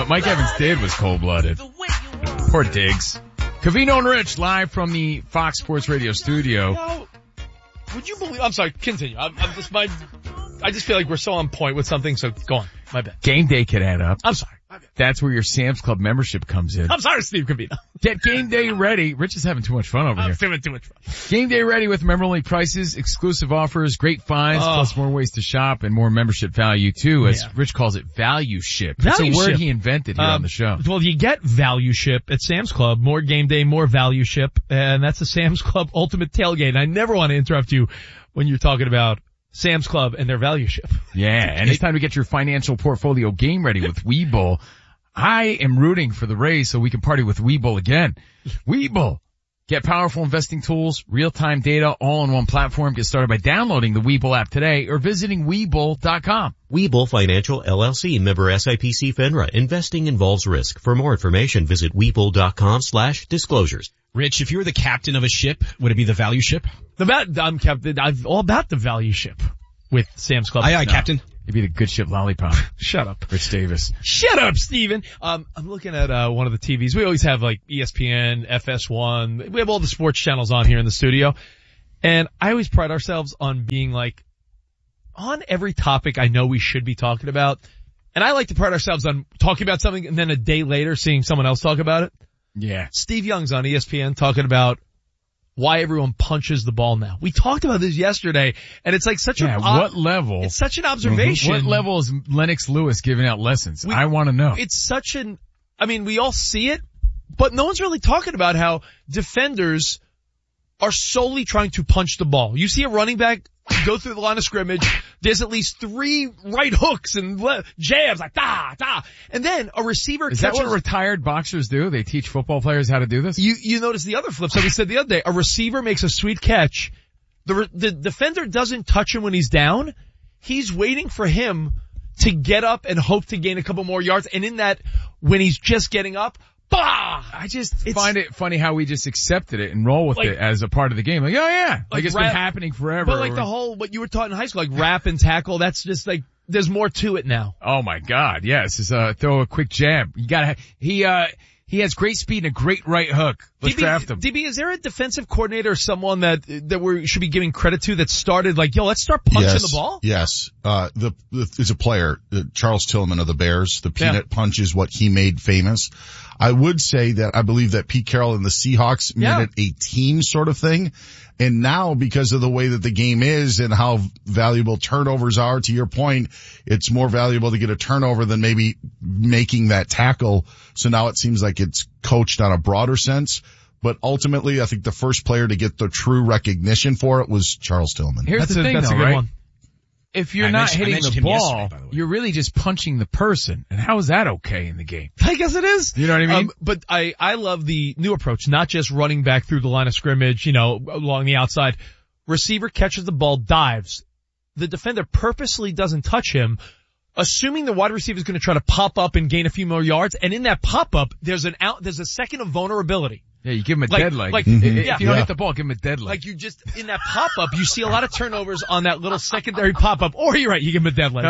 what Mike Evans did was cold-blooded. Poor Diggs. Covino and Rich live from the Fox Sports Radio studio. Now, would you believe? I'm sorry. Continue. I just feel like we're so on point with something. So go on. My bad. Game day could add up. I'm sorry. That's where your Sam's Club membership comes in. I'm sorry, Steve Covino. Get game day ready. Rich is having too much fun over here. I'm having too much fun. Game day ready with member-only prices, exclusive offers, great finds, plus more ways to shop and more membership value too, as Rich calls it, value ship. It's a word he invented here on the show. Well, you get value ship at Sam's Club. More game day, more value ship. And that's the Sam's Club Ultimate Tailgate. And I never want to interrupt you when you're talking about Sam's Club and their value ship. Yeah, and it's time to get your financial portfolio game ready with Webull. I am rooting for the Rays so we can party with Webull again. Webull. Get powerful investing tools, real-time data, all on one platform. Get started by downloading the Webull app today or visiting Webull.com. Webull Financial LLC, member SIPC FINRA. Investing involves risk. For more information, visit Webull.com/disclosures. Rich, if you were the captain of a ship, would it be the value ship? I'm captain. I'm all about the value ship with Sam's Club. Aye, Captain. It'd be the good ship lollipop. Shut up. Rich Davis. Shut up, Steven. I'm looking at, one of the TVs. We always have like ESPN, FS1. We have all the sports channels on here in the studio. And I always pride ourselves on being like, on every topic I know we should be talking about. And I like to pride ourselves on talking about something and then a day later seeing someone else talk about it. Yeah. Steve Young's on ESPN talking about why everyone punches the ball now. We talked about this yesterday, and it's like such what level? It's such an observation. What level is Lennox Lewis giving out lessons? I want to know. It's such we all see it, but no one's really talking about how defenders are solely trying to punch the ball. You see a running back go through the line of scrimmage, there's at least 3 right hooks and jabs, like da. And then a receiver Is that what retired boxers do? They teach football players how to do this? You notice the other flip. So we said the other day, a receiver makes a sweet catch. The defender doesn't touch him when he's down. He's waiting for him to get up and hope to gain a couple more yards. And in that, when he's just getting up, bah! I just find it funny how we just accepted it and roll with it as a part of the game. Like, oh yeah. Like it's been happening forever. But like the whole, what you were taught in high school, like wrap and tackle, that's just like, there's more to it now. Oh my God. Yes. It's throw a quick jab. You gotta, he has great speed and a great right hook. Let's draft him. DB, is there a defensive coordinator or someone that we should be giving credit to that started like, yo, let's start punching the ball? Yes. Is a player, Charles Tillman of the Bears. The peanut punch is what he made famous. I would say that I believe that Pete Carroll and the Seahawks made it a team sort of thing. And now because of the way that the game is and how valuable turnovers are, to your point, it's more valuable to get a turnover than maybe making that tackle. So now it seems like it's coached on a broader sense. But ultimately, I think the first player to get the true recognition for it was Charles Tillman. Here's the thing that's though, a good right? one. If you're not hitting the ball, you're really just punching the person. And how is that okay in the game? I guess it is. You know what I mean? But I love the new approach, not just running back through the line of scrimmage, along the outside. Receiver catches the ball, dives. The defender purposely doesn't touch him, assuming the wide receiver is going to try to pop up and gain a few more yards. And in that pop up, there's a second of vulnerability. Yeah, you give him a dead leg. If you don't hit the ball, give him a dead leg. Like you just, in that pop-up, you see a lot of turnovers on that little secondary pop-up. Or you're right, you give him a dead leg.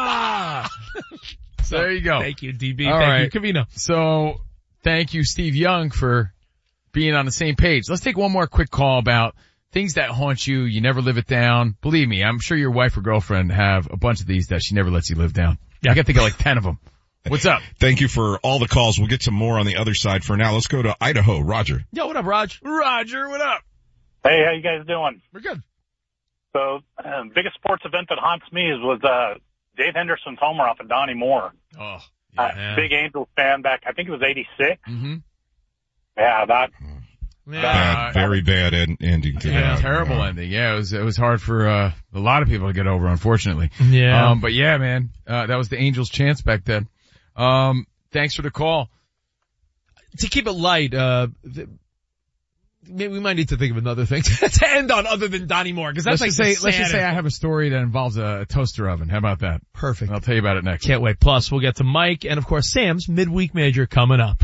So there you go. Thank you, DB. Thank you, Covino. So, thank you, Steve Young, for being on the same page. Let's take one more quick call about things that haunt you. You never live it down. Believe me, I'm sure your wife or girlfriend have a bunch of these that she never lets you live down. Yeah. I can think of like 10 of them. What's up? Thank you for all the calls. We'll get to more on the other side. For now, let's go to Idaho. Roger. Yo, what up, Raj? Roger, what up? Hey, how you guys doing? We're good. So, biggest sports event that haunts me was Dave Henderson's homer off of Donnie Moore. Oh, yeah. Big Angels fan back, I think it was 86. Mm-hmm. Yeah, that. Bad, very bad ending to that. Terrible ending. Yeah, it was hard for a lot of people to get over, unfortunately. Yeah. But yeah, man, that was the Angels' chance back then. Thanks for the call. To keep it light, maybe we might need to think of another thing to end on other than Donnie Moore, because that's let's just say I have a story that involves a toaster oven. How about that? Perfect. I'll tell you about it next. Can't wait. Plus, we'll get to Mike and of course Sam's midweek major coming up.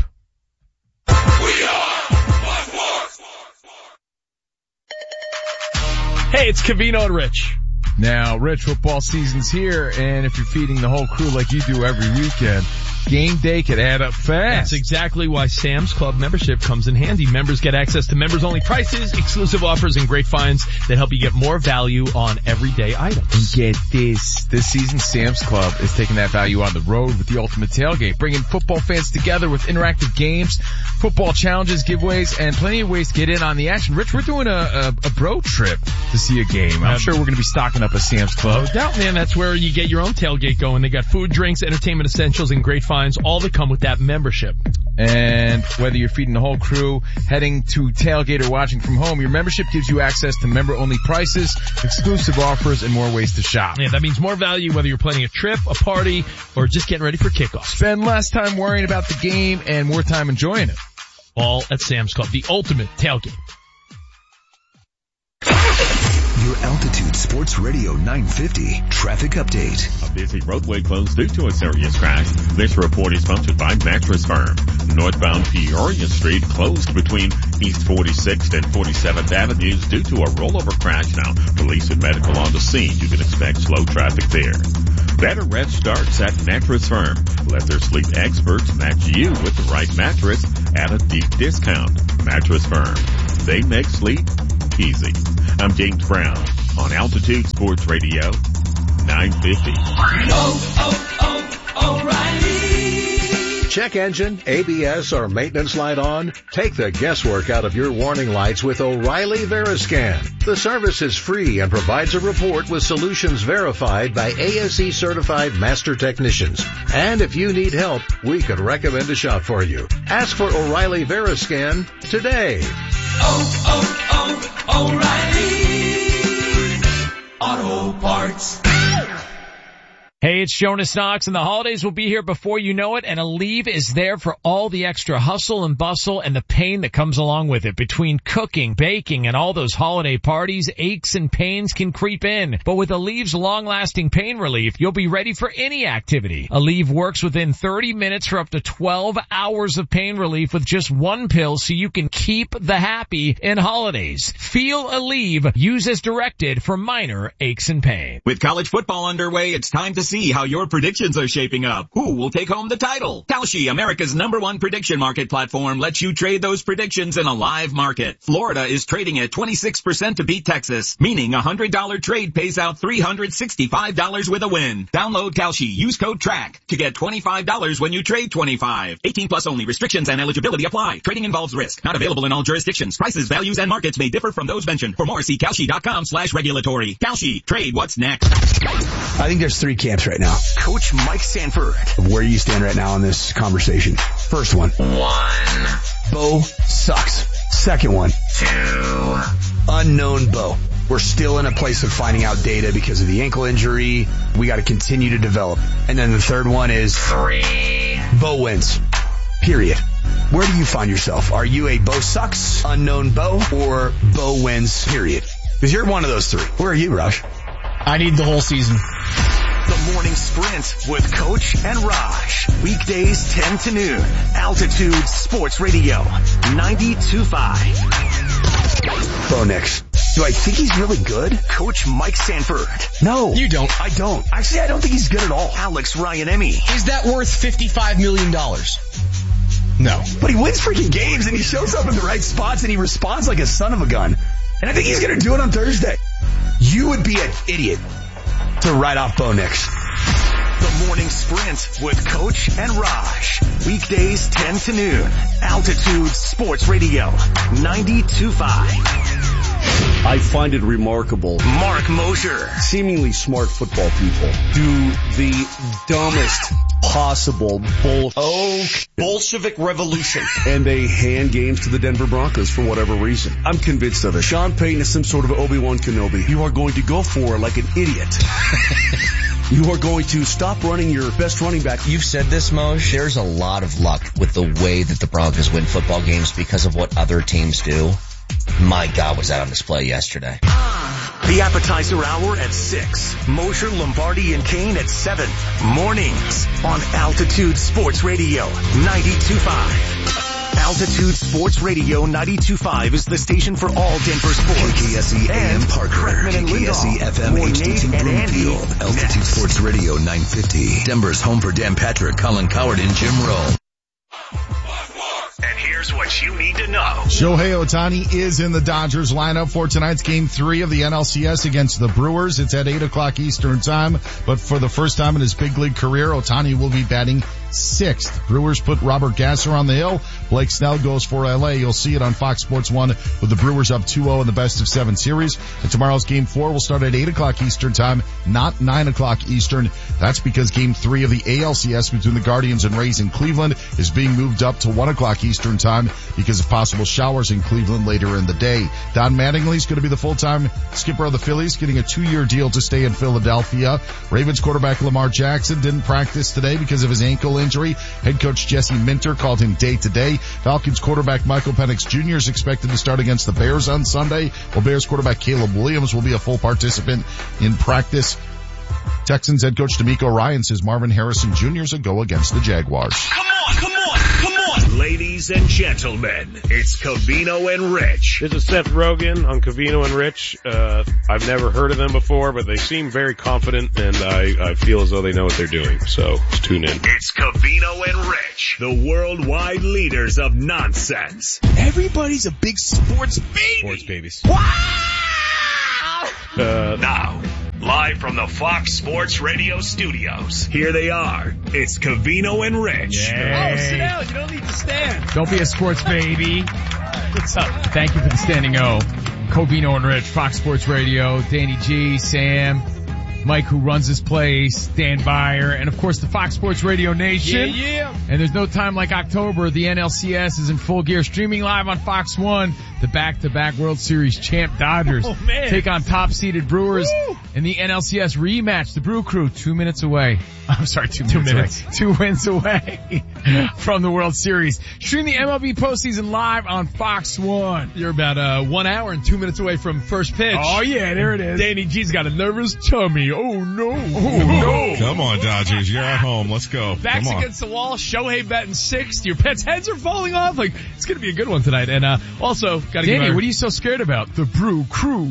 Hey, it's Covino and Rich. Now, Rich, football season's here, and if you're feeding the whole crew like you do every weekend, game day could add up fast. That's exactly why Sam's Club membership comes in handy. Members get access to members-only prices, exclusive offers, and great finds that help you get more value on everyday items. And get this season Sam's Club is taking that value on the road with the ultimate tailgate, bringing football fans together with interactive games, football challenges, giveaways, and plenty of ways to get in on the action. Rich, we're doing a bro trip to see a game. I'm sure we're going to be stocking up a Sam's Club. No doubt, man. That's where you get your own tailgate going. They got food, drinks, entertainment essentials, and great finds, all that come with that membership. And whether you're feeding the whole crew, heading to tailgate, or watching from home, your membership gives you access to member-only prices, exclusive offers, and more ways to shop. Yeah, that means more value whether you're planning a trip, a party, or just getting ready for kickoff. Spend less time worrying about the game and more time enjoying it. All at Sam's Club, the ultimate tailgate. Your Altitude Sports Radio 950 traffic update. A busy roadway closed due to a serious crash. This report is sponsored by Mattress Firm. Northbound Peoria Street closed between East 46th and 47th Avenues due to a rollover crash. Now, police and medical on the scene. You can expect slow traffic there. Better rest starts at Mattress Firm. Let their sleep experts match you with the right mattress at a deep discount. Mattress Firm. They make sleep easy. I'm James Brown on Altitude Sports Radio 950. O'Reilly. Check engine, ABS, or maintenance light on? Take the guesswork out of your warning lights with O'Reilly Veriscan. The service is free and provides a report with solutions verified by ASE certified master technicians. And if you need help, we could recommend a shop for you. Ask for O'Reilly Veriscan today. O'Reilly Auto Parts. Hey, it's Jonas Knox, and the holidays will be here before you know it, and Aleve is there for all the extra hustle and bustle and the pain that comes along with it. Between cooking, baking, and all those holiday parties, aches and pains can creep in. But with Aleve's long-lasting pain relief, you'll be ready for any activity. Aleve works within 30 minutes for up to 12 hours of pain relief with just one pill, so you can keep the happy in holidays. Feel Aleve. Use as directed for minor aches and pain. With college football underway, it's time to see how your predictions are shaping up. Who will take home the title? Kalshi, America's #1 prediction market platform, lets you trade those predictions in a live market. Florida is trading at 26% to beat Texas, meaning a $100 trade pays out $365 with a win. Download Kalshi. Use code TRACK to get $25 when you trade 25. 18 plus only. Restrictions and eligibility apply. Trading involves risk. Not available in all jurisdictions. Prices, values, and markets may differ from those mentioned. For more, see Kalshi.com/regulatory. Kalshi. Trade what's next. I think there's 3 camps right now. Coach Mike Sanford. Where you stand right now in this conversation. First one. 1. Bo sucks. Second one. 2. Unknown Bo. We're still in a place of finding out data because of the ankle injury. We got to continue to develop. And then the third one is 3. Bo wins. Period. Where do you find yourself? Are you a Bo sucks, unknown Bo, or Bo wins, period? Because you're one of those 3. Where are you, Raj? I need the whole season. The Morning Sprint with Coach and Raj. Weekdays 10 to noon. Altitude Sports Radio 92.5. Bo Nix. Do I think he's really good? Coach Mike Sanford. No. You don't. I don't. Actually, I don't think he's good at all. Alex Ryan-Emmy. Is that worth $55 million? No. But he wins freaking games and he shows up in the right spots and he responds like a son of a gun. And I think he's going to do it on Thursday. You would be an idiot to write off Bo Nix. The Morning Sprint with Coach and Raj. Weekdays 10 to noon. Altitude Sports Radio 92.5. I find it remarkable. Mark Mosher. Seemingly smart football people do the dumbest possible Bolshevik revolution. And they hand games to the Denver Broncos for whatever reason. I'm convinced of it. Sean Payton is some sort of Obi-Wan Kenobi. You are going to go for like an idiot. You are going to stop running your best running back. You've said this, Moj. There's a lot of luck with the way that the Broncos win football games because of what other teams do. My God, was that on display yesterday. The appetizer hour at 6. Mosher, Lombardi, and Kane at 7. Mornings on Altitude Sports Radio 92.5. Altitude Sports Radio 92.5 is the station for all Denver sports. KKSE AM Parker, Kreckman and KKSE Lindahl, FM H.D.T. and Andy. Broomfield, Altitude Sports Radio 950. Denver's home for Dan Patrick, Colin Coward, and Jim Rowe. And here's what you need to know. Shohei Ohtani is in the Dodgers lineup for tonight's Game 3 of the NLCS against the Brewers. It's at 8 o'clock Eastern time, but for the first time in his big league career, Ohtani will be batting 6th. Brewers put Robert Gasser on the hill. Blake Snell goes for LA. You'll see it on Fox Sports 1 with the Brewers up 2-0 in the best of 7 series. And tomorrow's Game 4 will start at 8 o'clock Eastern time, not 9 o'clock Eastern. That's because Game 3 of the ALCS between the Guardians and Rays in Cleveland is being moved up to 1 o'clock Eastern time because of possible showers in Cleveland later in the day. Don Mattingly's going to be the full-time skipper of the Phillies, getting a 2-year deal to stay in Philadelphia. Ravens quarterback Lamar Jackson didn't practice today because of his ankle injury. Head coach Jesse Minter called him day-to-day. Falcons quarterback Michael Penix Jr. is expected to start against the Bears on Sunday, while Bears quarterback Caleb Williams will be a full participant in practice. Texans head coach DeMeco Ryan says Marvin Harrison Jr. is a go against the Jaguars. Come on. Ladies and gentlemen, it's Covino and Rich. This is Seth Rogen on Covino and Rich. I've never heard of them before, but they seem very confident, and I feel as though they know what they're doing. So tune in. It's Covino and Rich, the worldwide leaders of nonsense. Everybody's a big sports baby. Sports babies. Now, live from the Fox Sports Radio studios, here they are. It's Covino and Rich. Oh, sit down. You don't need to stand. Don't be a sports baby. What's up? Thank you for the standing O. Covino and Rich, Fox Sports Radio, Danny G, Sam, Mike who runs this place, Dan Byer, and of course the Fox Sports Radio Nation. Yeah. And there's no time like October. The NLCS is in full gear, streaming live on Fox 1. The back-to-back World Series champ Dodgers take on top-seeded Brewers in the NLCS rematch. The Brew Crew 2 minutes away. I'm sorry, 2 minutes. 2 wins away from the World Series. Stream the MLB postseason live on Fox 1. You're about 1 hour and 2 minutes away from first pitch. Oh yeah, there it is. Danny G's got a nervous tummy. Oh no. Come on, Dodgers. You're at home. Let's go. Backs against the wall. Shohei batting 6th. Your pets' heads are falling off. Like, it's going to be a good one tonight. And also, got to Danny, what are you so scared about? The Brew Crew.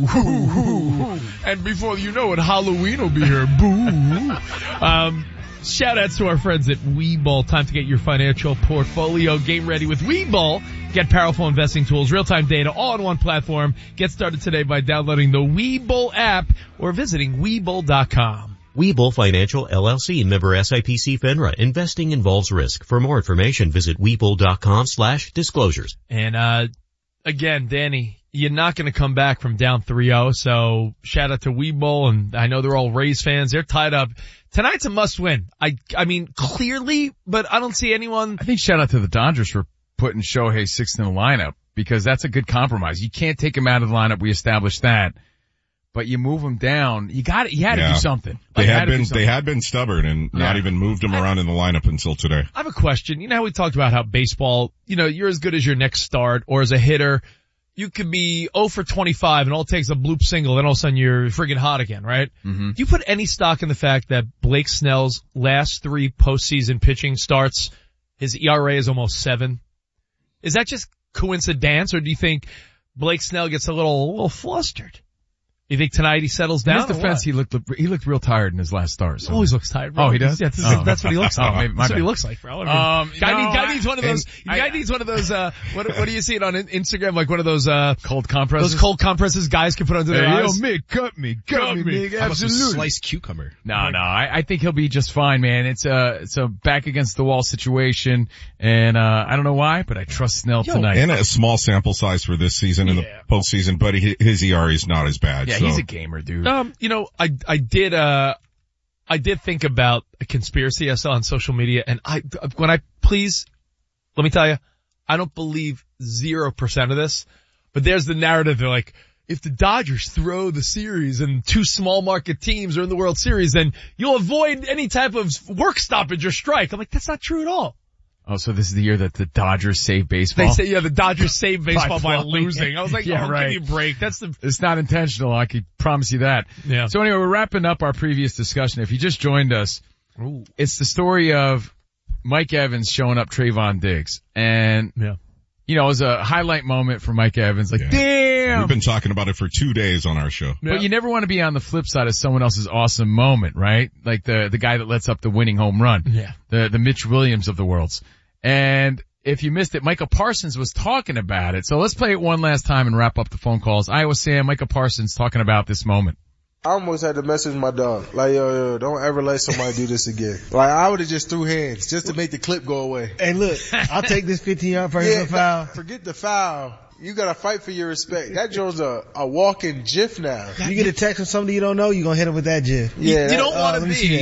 And before you know it, Halloween will be here. Boo. Shout outs to our friends at Webull. Time to get your financial portfolio game ready with Webull. Get powerful investing tools, real-time data, all on one platform. Get started today by downloading the Webull app or visiting Webull.com. Webull Financial LLC, member SIPC FINRA. Investing involves risk. For more information, visit Webull.com/disclosures. And, again, Danny, you're not going to come back from down 3-0, so shout out to Webull, and I know they're all Rays fans. They're tied up. Tonight's a must-win. I mean, clearly, but I don't see anyone. I think shout out to the Dodgers for putting Shohei 6th in the lineup, because that's a good compromise. You can't take him out of the lineup. We established that. But you move him down. You had to do something. They had been stubborn and not even moved him around in the lineup until today. I have a question. You know how we talked about how baseball, you're as good as your next start, or as a hitter, you could be 0 for 25 and all it takes a bloop single, then all of a sudden you're friggin' hot again, right? Mm-hmm. Do you put any stock in the fact that Blake Snell's last 3 postseason pitching starts, his ERA is almost 7? Is that just coincidence, or do you think Blake Snell gets a little flustered? You think tonight he settles down? In his defense, he looked real tired in his last start. So. Always looks tired, bro. Oh, he does? Yeah, that's what he looks like. That's what he looks like, bro. I mean, guy needs one of those, what do you see it on Instagram? Like one of those, cold compresses? Those cold compresses guys can put under their eyes. Yo, Mick, cut me. Absolutely. Sliced cucumber. No, I think he'll be just fine, man. It's a back against the wall situation, and, I don't know why, but I trust Snell tonight. And a small sample size for this season in the postseason, but his ERA is not as bad. Yeah, he's a gamer, dude. I did think about a conspiracy I saw on social media, and let me tell you, I don't believe 0% of this, but there's the narrative. They're like, if the Dodgers throw the series and 2 small market teams are in the World Series, then you'll avoid any type of work stoppage or strike. I'm like, that's not true at all. Oh, so this is the year that the Dodgers save baseball? They say, the Dodgers save baseball by losing. I was like, give me a break. It's not intentional. I can promise you that. Yeah. So anyway, we're wrapping up our previous discussion. If you just joined us, it's the story of Mike Evans showing up Trayvon Diggs. And it was a highlight moment for Mike Evans. Like, damn! We've been talking about it for 2 days on our show. But you never want to be on the flip side of someone else's awesome moment, right? Like the guy that lets up the winning home run. Yeah. The Mitch Williams of the worlds. And if you missed it, Micah Parsons was talking about it. So let's play it one last time and wrap up the phone calls. Iowa Sam, Micah Parsons talking about this moment. I almost had to message my dog. Like, yo, don't ever let somebody do this again. Like, I would have just threw hands just to make the clip go away. Hey, look, I'll take this 15-yard personal foul. Forget the foul. You gotta fight for your respect. That Joe's a walking GIF now. You get a text from somebody you don't know, you're gonna hit him with that GIF. Yeah. You don't want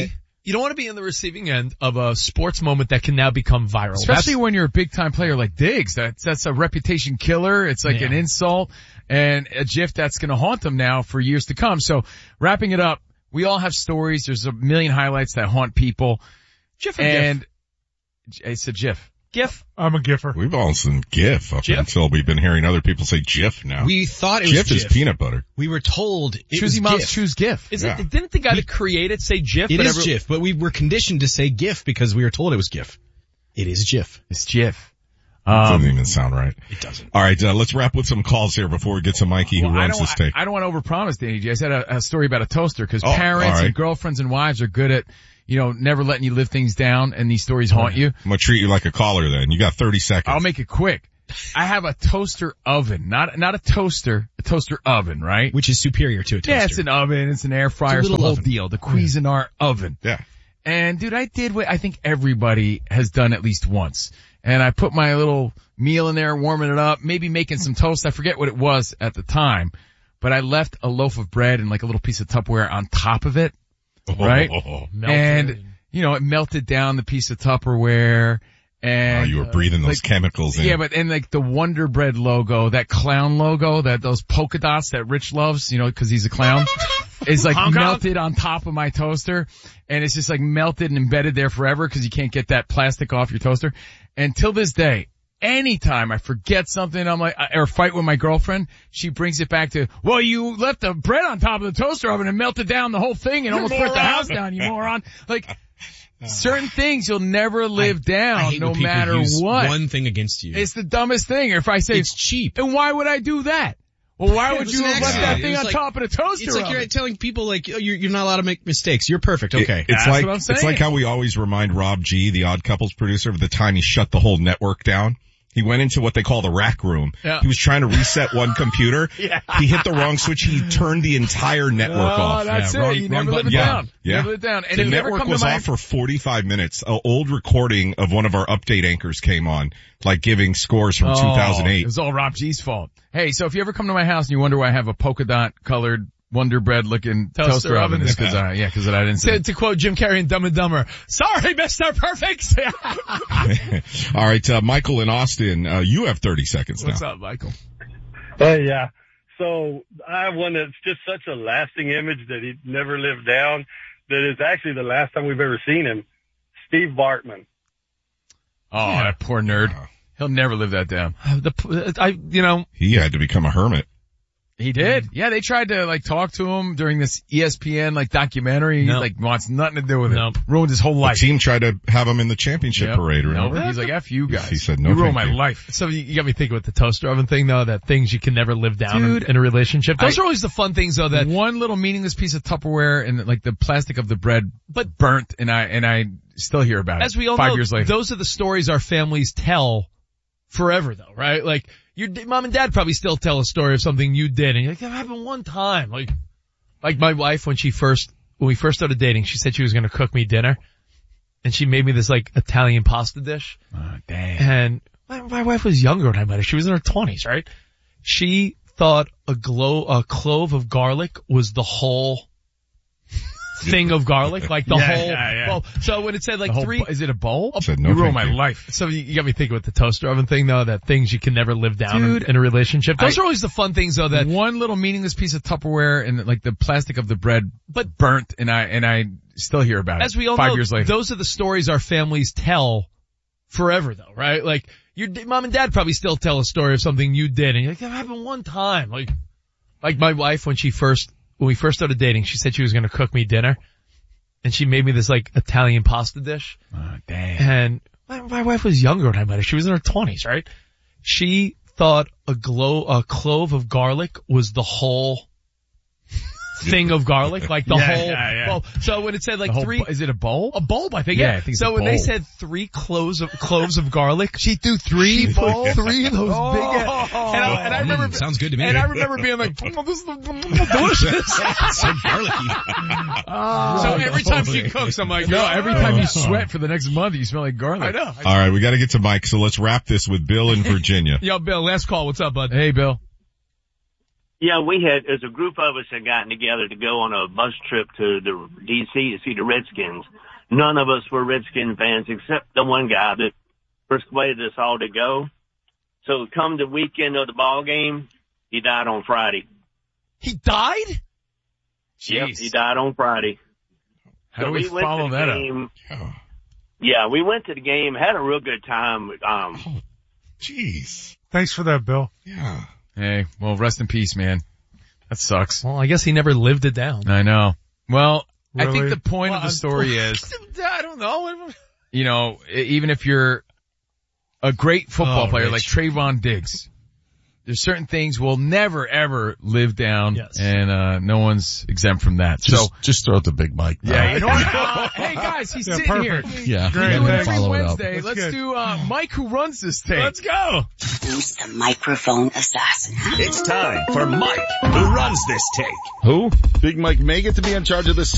to be in the receiving end of a sports moment that can now become viral. Especially when you're a big time player like Diggs. That's a reputation killer. It's like an insult and a GIF that's going to haunt them now for years to come. So wrapping it up, we all have stories. There's a million highlights that haunt people. GIF or and GIF? It's a GIF. GIF? I'm a GIFer. We've all seen GIF up until we've been hearing other people say GIF now. We thought it was GIF. is peanut butter. We were told it was GIF. Choose GIF. Didn't the guy that created say GIF? It is GIF, but we were conditioned to say GIF because we were told it was GIF. It is GIF. It's GIF. Doesn't even sound right. It doesn't. All right, let's wrap with some calls here before we get to Mikey who runs this tape. I don't want to overpromise, Danny G. I said a story about a toaster because parents and girlfriends and wives are good at, never letting you live things down, and these stories haunt you. I'm gonna treat you like a caller then. You got 30 seconds. I'll make it quick. I have a toaster oven, not a toaster, a toaster oven, right? Which is superior to a toaster. Yeah, it's an oven, it's an air fryer, it's the whole deal. The Cuisinart oven. Yeah. And dude, I did what I think everybody has done at least once. And I put my little meal in there, warming it up, maybe making some toast. I forget what it was at the time, but I left a loaf of bread and like a little piece of Tupperware on top of it. Right? And, it melted down the piece of Tupperware and. You were breathing those chemicals in. Yeah, but, and like the Wonder Bread logo, that clown logo, those polka dots that Rich loves, cause he's a clown, is like melted on top of my toaster. And it's just like melted and embedded there forever cause you can't get that plastic off your toaster. And till this day, anytime I forget something, I'm like, or fight with my girlfriend, she brings it back to, well, you left the bread on top of the toaster oven and melted down the whole thing and almost burnt the house down, you moron. Like, certain things you'll never live down no matter what. One thing against you. It's the dumbest thing. Or if I say, it's cheap. And why would I do that? Well, why would you have left that thing on top of the toaster It's like you're telling people like, you're not allowed to make mistakes. You're perfect. Okay. It's like how we always remind Rob G, the Odd Couples producer, of the time he shut the whole network down. He went into what they call the rack room. Yeah. He was trying to reset one computer. Yeah. He hit the wrong switch. He turned the entire network off. That's it. You never live it down. Yeah. Never live it down. And the network was off for 45 minutes. An old recording of one of our update anchors came on, like giving scores from 2008. It was all Rob G's fault. Hey, so if you ever come to my house and you wonder why I have a polka dot colored Wonder Bread looking toaster oven, it's cause I didn't say. To quote Jim Carrey in Dumb and Dumber, sorry, Mr. Perfect. All right, Michael in Austin, you have 30 seconds now. What's up, Michael? Hey, yeah. So I have one that's just such a lasting image that he never lived down, that is actually the last time we've ever seen him. Steve Bartman. Oh, that poor nerd. He'll never live that down. He had to become a hermit. He did. Yeah, they tried to talk to him during this ESPN documentary. He wants nothing to do with it. Ruined his whole life. The team tried to have him in the championship parade, remember? He's like, F you guys. He said no. You ruined my life. So you got me thinking with the toaster oven thing though, that things you can never live down in a relationship. Those are always the fun things though, that one little meaningless piece of Tupperware and like the plastic of the bread burnt and I still hear about it. As we all 5 know, years later. Those are the stories our families tell forever though, right? Like, your mom and dad probably still tell a story of something you did, and you're like, that happened one time. Like my wife, when we first started dating, she said she was gonna cook me dinner, and she made me this Italian pasta dish. Oh, damn. And my wife was younger when I met her. She was in her 20s, right? She thought a clove of garlic was the whole thing of garlic, like the whole. Yeah. Bowl. So when it said is it a bowl? You ruined my life. So you got me thinking with the toaster oven thing though, that things you can never live down in a relationship. Those are always the fun things though, that one little meaningless piece of Tupperware and like the plastic of the bread burnt and I still hear about it. As we all 5 know, years later. Those are the stories our families tell forever though, right? Like your mom and dad probably still tell a story of something you did, and you're like, that happened one time. Like my wife, when we first started dating, she said she was gonna cook me dinner. And she made me this Italian pasta dish. Oh, damn. And my wife was younger when I met her. She was in her 20s, right? She thought a clove of garlic was the whole thing of garlic, like the whole bulb. So when it said like is it a bulb? A bulb, I think. Yeah, I think it's so a when they bulb. said 3 cloves of garlic, she threw 3 she put bulbs? 3 of those big ass. And I remember sounds good to me. And I remember being like, oh, this is delicious. So garlicky. So every time she cooks, I'm like, no, every time you sweat for the next month, you smell like garlic. I know. All right, we got to get to Mike, so let's wrap this with Bill in Virginia. Yo, Bill, last call. What's up, bud? Hey, Bill. Yeah, as a group of us had gotten together to go on a bus trip to the D.C. to see the Redskins. None of us were Redskin fans except the one guy that persuaded us all to go. So come the weekend of the ball game, he died on Friday. He died? Yep, he died on Friday. How do we follow that up? Yeah, we went to the game, had a real good time. Jeez. Thanks for that, Bill. Yeah. Hey, well, rest in peace, man. That sucks. Well, I guess he never lived it down. I know. Well, Really? I think the point of the story is, I don't know. you know, even if you're a great football player like Trayvon Diggs, there's certain things we'll never ever live down, and no one's exempt from that. Just throw out the big Mike. Yeah, you know what? Hey guys, he's sitting perfect. here. Yeah, we do it every follow Wednesday. it up. Let's do Mike, who runs this tape. Let's go. Who's the microphone assassin? It's time for Mike, who runs this tape. Who? Big Mike may get to be in charge of this